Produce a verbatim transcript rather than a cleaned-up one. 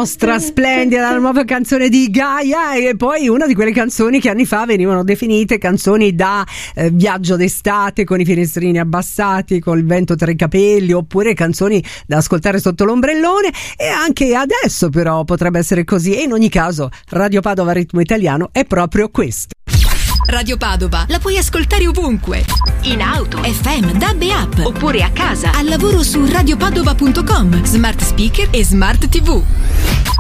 nostra splendida, la nuova canzone di Gaia, e poi una di quelle canzoni che anni fa venivano definite canzoni da eh, viaggio d'estate con i finestrini abbassati, col vento tra i capelli, oppure canzoni da ascoltare sotto l'ombrellone, e anche adesso però potrebbe essere così, e in ogni caso Radio Padova Ritmo Italiano è proprio questo. Radio Padova la puoi ascoltare ovunque, in auto, F M, D A B e app, oppure a casa, al lavoro su radiopadova punto com, smart speaker e smart tivù.